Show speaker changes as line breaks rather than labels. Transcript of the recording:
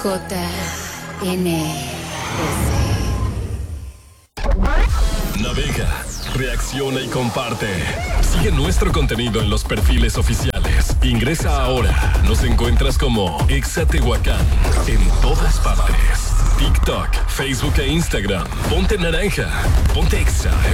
Navega, reacciona y comparte. Sigue nuestro contenido en los perfiles oficiales. Ingresa ahora. Nos encuentras como Exa Tehuacán en todas partes. TikTok, Facebook e Instagram. Ponte naranja. Ponte Exa